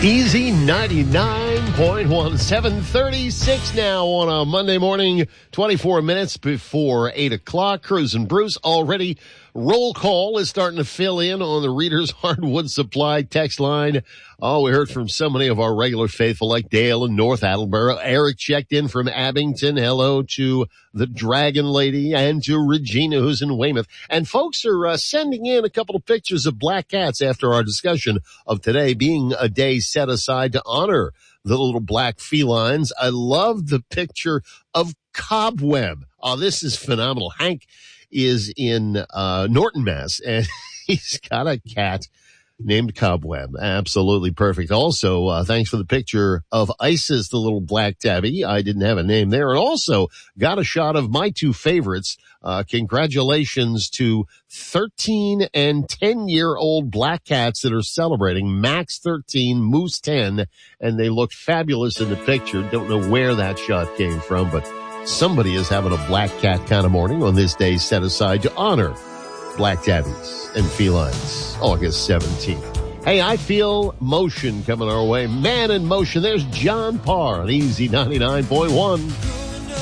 Easy 99.1, 7:36 now on a Monday morning, 24 minutes before 8 o'clock. Cruz and Bruce already. Roll call is starting to fill in on the Reader's Hardwood Supply text line. Oh, we heard from so many of our regular faithful like Dale in North Attleboro. Eric checked in from Abington. Hello to the Dragon Lady and to Regina, who's in Weymouth. And folks are sending in a couple of pictures of black cats after our discussion of today being a day set aside to honor the little black felines. I love the picture of Cobweb. Oh, this is phenomenal. Hank is in Norton, Mass, and he's got a cat named Cobweb. Absolutely perfect. Also, thanks for the picture of Isis, the little black tabby. I didn't have a name there. And also got a shot of my two favorites. Congratulations to 13 and 10-year-old black cats that are celebrating. Max 13, Moose 10, and they look fabulous in the picture. Don't know where that shot came from, but somebody is having a black cat kind of morning on this day set aside to honor black tabbies and felines. August 17th. Hey, I feel motion coming our way. Man in motion. There's John Parr on Easy 99.1.